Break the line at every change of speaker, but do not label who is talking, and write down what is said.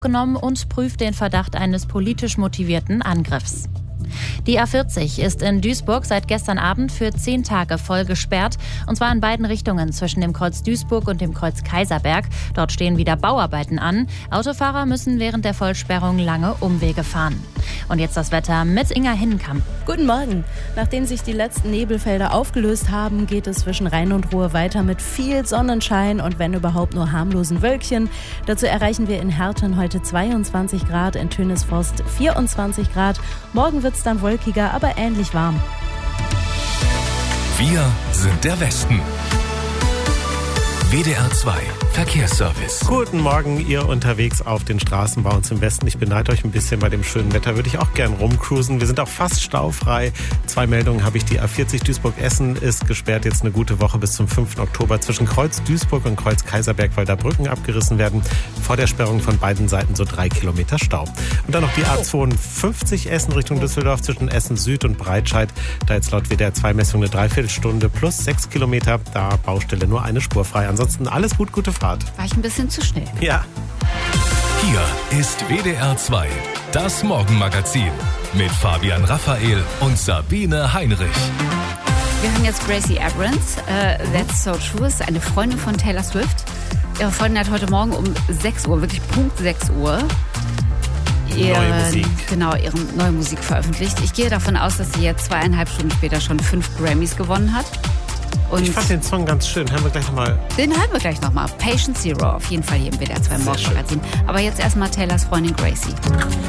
genommen und prüft den Verdacht eines politisch motivierten Angriffs. Die A40 ist in Duisburg seit gestern Abend für 10 Tage voll gesperrt, und zwar in beiden Richtungen zwischen dem Kreuz Duisburg und dem Kreuz Kaiserberg. Dort stehen wieder Bauarbeiten an. Autofahrer müssen während der Vollsperrung lange Umwege fahren. Und jetzt das Wetter mit Inga Hinnenkamp.
Guten Morgen. Nachdem sich die letzten Nebelfelder aufgelöst haben, geht es zwischen Rhein und Ruhr weiter mit viel Sonnenschein und wenn überhaupt nur harmlosen Wölkchen. Dazu erreichen wir in Herten heute 22 Grad, in Tönisforst 24 Grad. Morgen wird es dann wolkiger, aber ähnlich warm.
Wir sind der Westen. WDR 2 Verkehrsservice.
Guten Morgen, ihr unterwegs auf den Straßen bei uns im Westen. Ich beneide euch ein bisschen bei dem schönen Wetter. Würde ich auch gern rumcruisen. Wir sind auch fast staufrei. 2 Meldungen habe ich. Die A40 Duisburg-Essen ist gesperrt jetzt eine gute Woche bis zum 5. Oktober zwischen Kreuz Duisburg und Kreuz Kaiserberg, weil da Brücken abgerissen werden. Vor der Sperrung von beiden Seiten so 3 Kilometer Stau. Und dann noch die A52 Essen Richtung Düsseldorf zwischen Essen Süd und Breitscheid. Da jetzt laut WDR 2 Messung eine Dreiviertelstunde plus 6 Kilometer. Da Baustelle nur eine Spur frei. Ansonsten alles gut, gute Fahrt.
War ich ein bisschen zu schnell.
Ja.
Hier ist WDR 2, das Morgenmagazin mit Fabian Raphael und Sabine Heinrich.
Wir hören jetzt Gracie Abrams, That's So True, ist eine Freundin von Taylor Swift. Ihre Freundin hat heute Morgen um 6 Uhr, wirklich Punkt 6 Uhr, ihre neue Musik veröffentlicht. Ich gehe davon aus, dass sie jetzt 2,5 Stunden später schon 5 Grammys gewonnen hat. Und
ich fand den Song ganz schön. Den hören wir gleich nochmal.
Patient Zero, auf jeden Fall hier im WDR 2 Morgenmagazin. Aber jetzt erstmal Taylors Freundin Gracie.